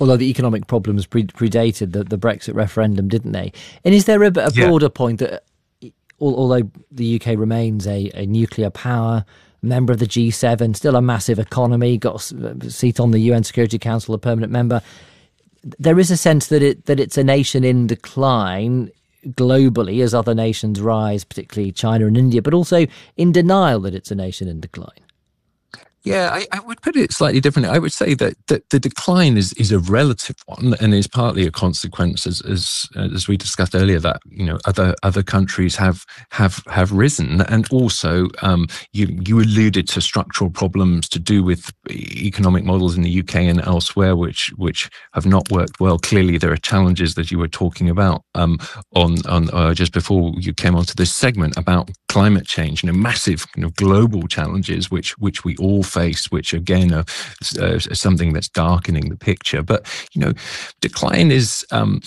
Although the economic problems predated the Brexit referendum, didn't they? And is there a broader point that, although the UK remains a nuclear power, member of the G7, still a massive economy, got a seat on the UN Security Council, a permanent member, there is a sense that it's a nation in decline globally as other nations rise, particularly China and India, but also in denial that it's a nation in decline? Yeah, I would put it slightly differently. I would say that the decline is a relative one, and is partly a consequence, as we discussed earlier, that other countries have risen, and also you alluded to structural problems to do with economic models in the UK and elsewhere, which have not worked well. Clearly, there are challenges that you were talking about on just before you came onto this segment about climate change, massive global challenges which we all face, which again are something that's darkening the picture. But decline it's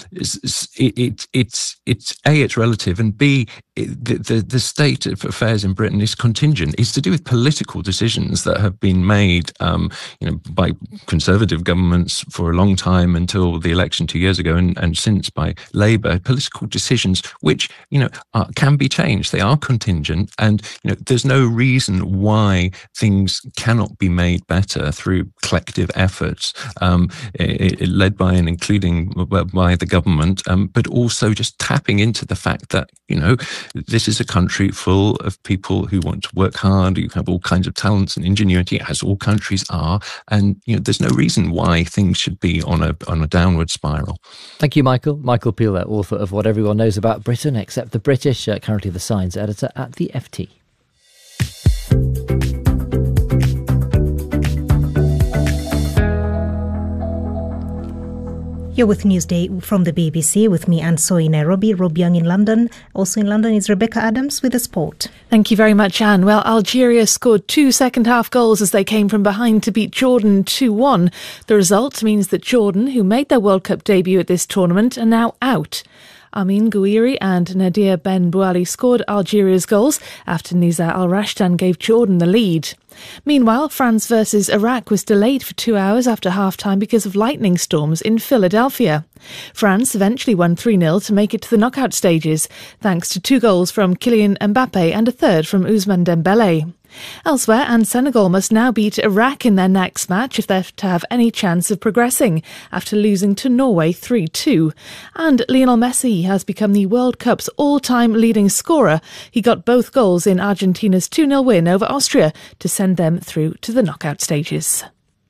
it's relative, and B, the state of affairs in Britain is contingent. It's to do with political decisions that have been made by Conservative governments for a long time until the election 2 years ago, and since by Labour. Political decisions which can be changed. They are contingent, and there's no reason why things cannot be made better through collective efforts, led by and including by the government, but also just tapping into the fact that this is a country full of people who want to work hard, who have all kinds of talents and ingenuity, as all countries are, and there's no reason why things should be on a downward spiral. Thank you, Michael. Michael Peel, author of What Everyone Knows About Britain Except the British, currently the science editor at the FT. You're with Newsday from the BBC with me, Anne Soy in Nairobi, Rob Young in London. Also in London is Rebecca Adams with the sport. Thank you very much, Anne. Well, Algeria scored 2 second-half goals as they came from behind to beat Jordan 2-1. The result means that Jordan, who made their World Cup debut at this tournament, are now out. Amin Gouiri and Nadir Ben Bouali scored Algeria's goals after Nizar Al Rashdan gave Jordan the lead. Meanwhile, France versus Iraq was delayed for 2 hours after half-time because of lightning storms in Philadelphia. France eventually won 3-0 to make it to the knockout stages, thanks to 2 goals from Kylian Mbappe and a third from Ousmane Dembélé. Elsewhere, and Senegal must now beat Iraq in their next match if they're to have any chance of progressing after losing to Norway 3-2. And Lionel Messi has become the World Cup's all-time leading scorer. He got both goals in Argentina's 2-0 win over Austria to send them through to the knockout stages.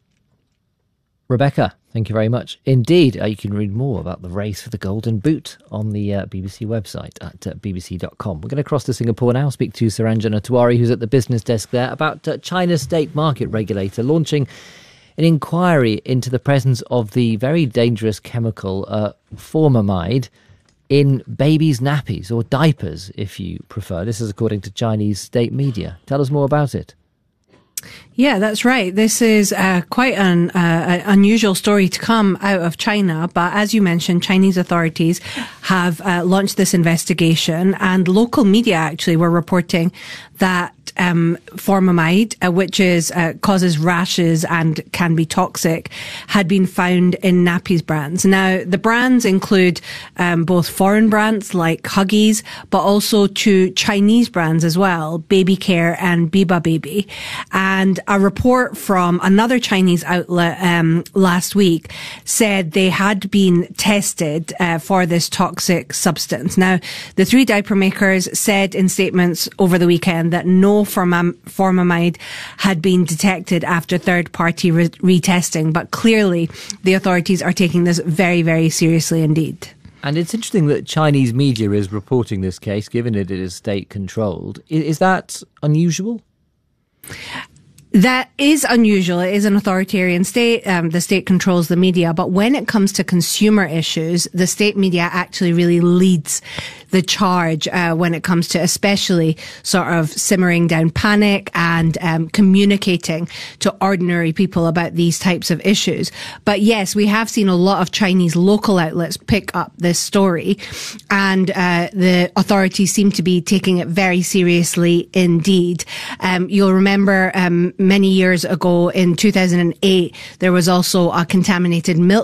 Rebecca, thank you very much. Indeed, you can read more about the race for the Golden Boot on the BBC website at bbc.com. We're going to cross to Singapore now, speak to Saranjana Tiwari, who's at the business desk there, about China's state market regulator launching an inquiry into the presence of the very dangerous chemical formamide in babies' nappies, or diapers, if you prefer. This is according to Chinese state media. Tell us more about it. Yeah, that's right. This is quite an unusual story to come out of China. But as you mentioned, Chinese authorities have launched this investigation, and local media actually were reporting that formamide, which causes rashes and can be toxic, had been found in nappies brands. Now, the brands include both foreign brands like Huggies, but also 2 Chinese brands as well, Baby Care and Biba Baby. And a report from another Chinese outlet last week said they had been tested for this toxic substance. Now, the 3 diaper makers said in statements over the weekend that no formamide had been detected after third-party retesting, but clearly the authorities are taking this very, very seriously indeed. And it's interesting that Chinese media is reporting this case, given it is state-controlled. Is that unusual? That is unusual. It is an authoritarian state. The state controls the media. But when it comes to consumer issues, the state media actually really leads the charge when it comes to especially sort of simmering down panic and communicating to ordinary people about these types of issues. But yes, we have seen a lot of Chinese local outlets pick up this story, and the authorities seem to be taking it very seriously indeed. You'll remember many years ago in 2008, there was also a contaminated milk